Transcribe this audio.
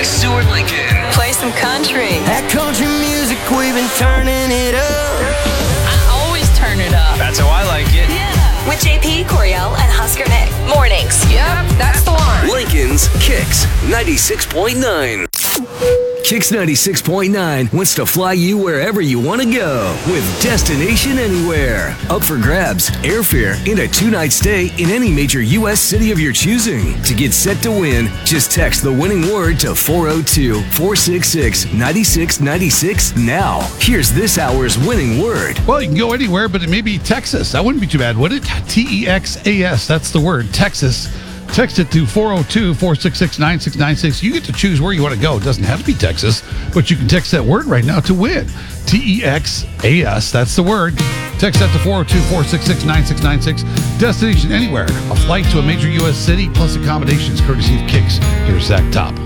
Stuart Lincoln. Play some country. That country music, we've been turning it up. I always turn it up. That's how I like it. Yeah. With JP, Coriel, and Husker Nick. Mornings. Yep, that's the one. Lincoln's Kicks 96.9. Kicks 96.9 wants to fly you wherever you want to go with Destination Anywhere. Up for grabs, airfare, and a 2-night stay in any major U.S. city of your choosing. To get set to win, just text the winning word to 402-466-9696 now. Here's this hour's winning word. Well, you can go anywhere, but it may be Texas. That wouldn't be too bad, would it? Texas. That's the word, Texas. Text it to 402-466-9696. You get to choose where you want to go. It doesn't have to be Texas, but you can text that word right now to win. Texas. That's the word. Text that to 402-466-9696. Destination Anywhere. A flight to a major U.S. city plus accommodations courtesy of Kicks. Here's Zach Top.